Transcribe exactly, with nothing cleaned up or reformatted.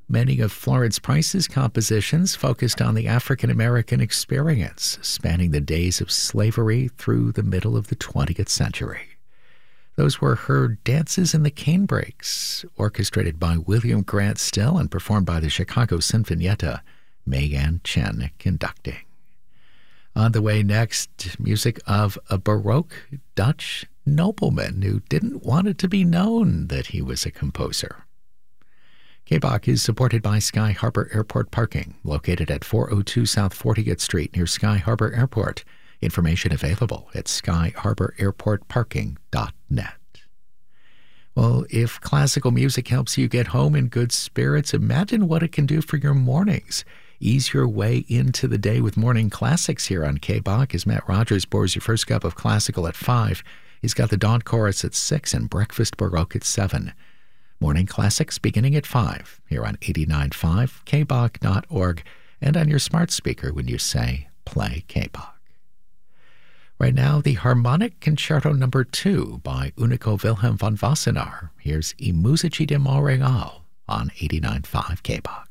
Many of Florence Price's compositions focused on the African American experience, spanning the days of slavery through the middle of the twentieth century. Those were her Dances in the Canebrakes, orchestrated by William Grant Still and performed by the Chicago Sinfonietta, Megan Chen conducting. On the way next, music of a Baroque Dutch nobleman who didn't want it to be known that he was a composer. K-Bach is supported by Sky Harbor Airport Parking, located at four oh two South fortieth Street near Sky Harbor Airport. Information available at sky harbor airport parking dot net. Well, if classical music helps you get home in good spirits, imagine what it can do for your mornings. Ease your way into the day with morning classics here on K-Bach as Matt Rogers pours your first cup of classical at five. He's got the Dawn Chorus at six and Breakfast Baroque at seven. Morning classics beginning at five here on eighty-nine point five K Bach dot org and on your smart speaker when you say play K-Bach. Right now, the Harmonic Concerto Number two by Unico Wilhelm von Wassenaar. Here's I Musici di Montreal on eighty-nine point five K-Bach.